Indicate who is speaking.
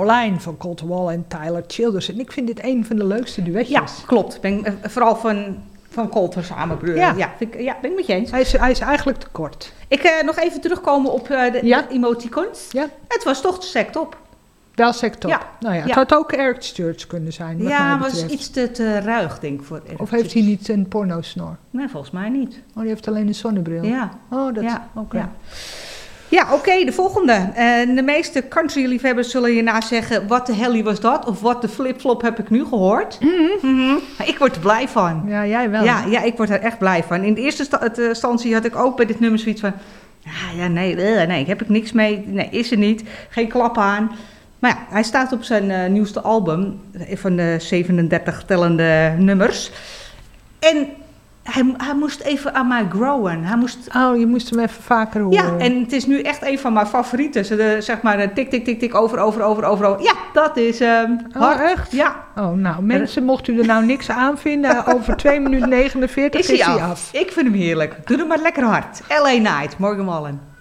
Speaker 1: Caroline van Cold Wall en Tyler Childers. En ik vind dit een van de leukste duetjes.
Speaker 2: Ja, klopt. Vooral van Colter samen.
Speaker 1: Ja.
Speaker 2: Ben ik met je eens.
Speaker 1: Hij is eigenlijk te kort.
Speaker 2: Ik nog even terugkomen op de emoticons.
Speaker 1: Ja.
Speaker 2: Het was toch sect op.
Speaker 1: Wel sectop.
Speaker 2: Ja.
Speaker 1: Nou ja, het
Speaker 2: Ja.
Speaker 1: had ook Eric Sturge kunnen zijn, wat mij
Speaker 2: Ja, maar
Speaker 1: betreft.
Speaker 2: het is iets te ruig, denk ik.
Speaker 1: Of heeft hij niet een pornosnor?
Speaker 2: Nee, volgens mij niet.
Speaker 1: Oh, die heeft alleen een zonnebril.
Speaker 2: Ja.
Speaker 1: Oh, dat
Speaker 2: Ja.
Speaker 1: oké.
Speaker 2: Ja. Ja, oké, de volgende. De meeste country-liefhebbers zullen hierna zeggen... wat de hellie was dat? Of wat de flip-flop heb ik nu gehoord? Maar ik word er blij van.
Speaker 1: Ja, jij wel.
Speaker 2: Ja, ik word er echt blij van. In de eerste instantie had ik ook bij dit nummer zoiets van... nee, heb ik niks mee. Nee, is er niet. Geen klap aan. Maar ja, hij staat op zijn nieuwste album... van de 37 tellende nummers. En... Hij moest even aan mij growen.
Speaker 1: Oh, je moest hem even vaker horen.
Speaker 2: Ja, en het is nu echt een van mijn favorieten. Zeg maar tik, tik, tik, tik, over. Ja, dat is hard.
Speaker 1: Oh, echt?
Speaker 2: Ja.
Speaker 1: Oh, nou, mensen, mocht u er nou niks aan vinden... over 2 minuten 49 is hij af.
Speaker 2: Ik vind hem heerlijk. Doe hem maar lekker hard. LA Night, Morgan Wallen.